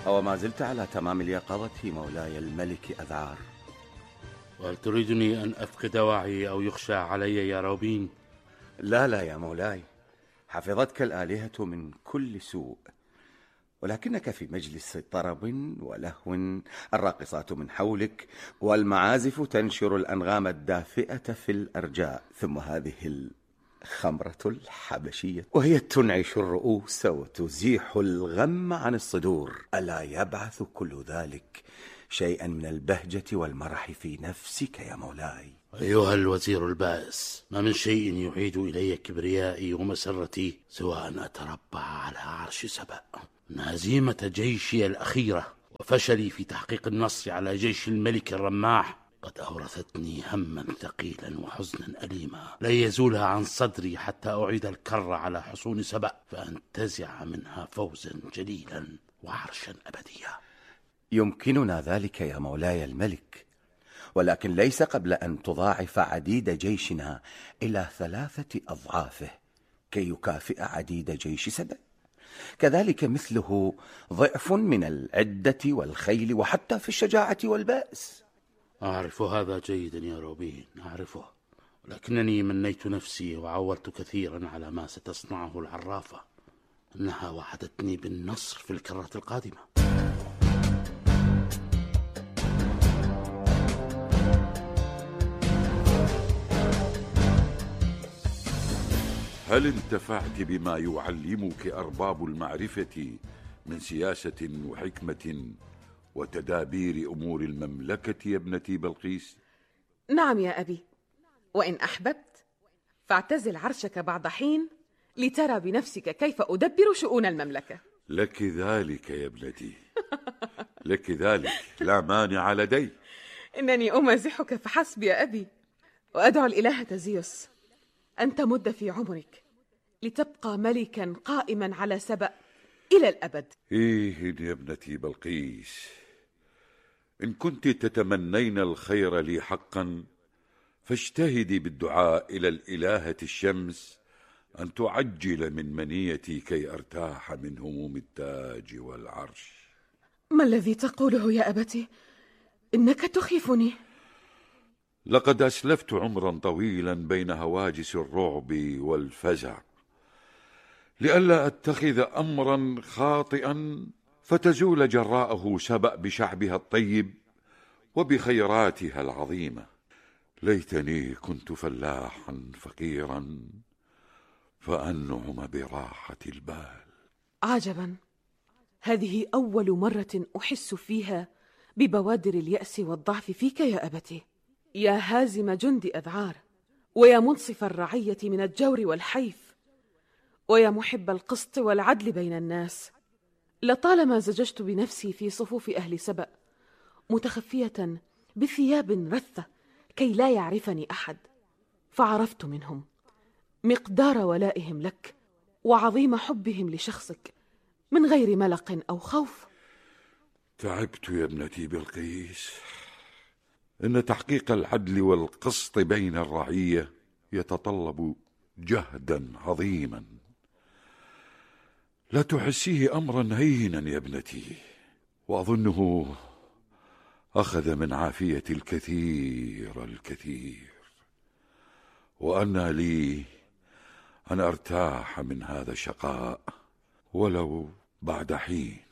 أو ما زلت على تمام اليقظة مولاي الملك أذعار؟ وهل تريدني أن أفقد وعي أو يخشى علي يا روبين؟ لا لا يا مولاي، حفظتك الآلهة من كل سوء، ولكنك في مجلس طرب ولهو، الراقصات من حولك والمعازف تنشر الأنغام الدافئة في الأرجاء، ثم هذه الخمرة الحبشية وهي تنعش الرؤوس وتزيح الغم عن الصدور. ألا يبعث كل ذلك شيئا من البهجة والمرح في نفسك يا مولاي؟ أيها الوزير البائس، ما من شيء يعيد إلي كبريائي ومسرتي سوى أن أتربع على عرش سبأ. من هزيمة جيشي الأخيرة وفشلي في تحقيق النصر على جيش الملك الرماح قد أورثتني هما ثقيلا وحزنا أليما لا يزول عن صدري حتى أعيد الكر على حصون سبأ فأنتزع منها فوزا جليلا وعرشا أبديا. يمكننا ذلك يا مولاي الملك، ولكن ليس قبل أن تضاعف عديد جيشنا إلى 3 أضعافه كي يكافئ عديد جيش سبأ، كذلك مثله ضعف من العدة والخيل وحتى في الشجاعة والبأس. أعرف هذا جيدا يا روبين، أعرفه، ولكنني منيت نفسي وعولت كثيرا على ما ستصنعه العرافة. إنها وعدتني بالنصر في الكرة القادمة. هل انتفعت بما يعلمك أرباب المعرفة من سياسة وحكمة وتدابير أمور المملكة يا ابنتي بلقيس؟ نعم يا أبي، وإن أحببت فاعتزل عرشك بعد حين لترى بنفسك كيف أدبر شؤون المملكة. لك ذلك يا ابنتي، لك ذلك، لا مانع لدي. إنني أمازحك فحسب يا أبي، وأدعو الإلهة زيوس أن تمد في عمرك لتبقى ملكا قائما على سبأ إلى الأبد. إيه يا ابنتي بلقيس، إن كنت تتمنين الخير لي حقا فاجتهدي بالدعاء إلى الإلهة الشمس أن تعجل من منيتي كي أرتاح من هموم التاج والعرش. ما الذي تقوله يا أبتي؟ إنك تخيفني. لقد أسلفت عمرا طويلا بين هواجس الرعب والفزع لئلا أتخذ أمرا خاطئا فتزول جراءه سبأ بشعبها الطيب وبخيراتها العظيمة. ليتني كنت فلاحا فقيرا فأنعم براحة البال. عجبا، هذه أول مرة أحس فيها ببوادر اليأس والضعف فيك يا أبتي. يا هازم جند أذعار، ويا منصف الرعية من الجور والحيف، ويا محب القسط والعدل بين الناس، لطالما زججت بنفسي في صفوف أهل سبأ متخفية بثياب رثة كي لا يعرفني أحد، فعرفت منهم مقدار ولائهم لك وعظيم حبهم لشخصك من غير ملق أو خوف. تعبت يا ابنتي بلقيس، إن تحقيق العدل والقسط بين الرعية يتطلب جهدا عظيما لا تحسيه أمرا هينا يا ابنتي، وأظنه أخذ من عافية الكثير، وأن لي أن أرتاح من هذا الشقاء ولو بعد حين.